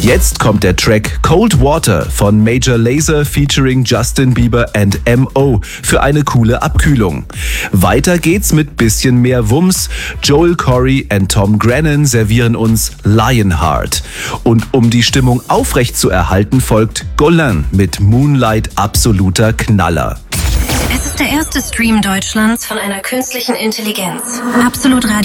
Jetzt kommt der Track Cold Water von Major Lazer featuring Justin Bieber and M.O. für eine coole Abkühlung. Weiter geht's mit bisschen mehr Wumms. Joel Corry und Tom Grennan servieren uns Lionheart. Und um die Stimmung aufrecht zu erhalten, folgt Golan mit Moonlight, absoluter Knaller. Es ist der erste Stream Deutschlands von einer künstlichen Intelligenz. Absolut Radio.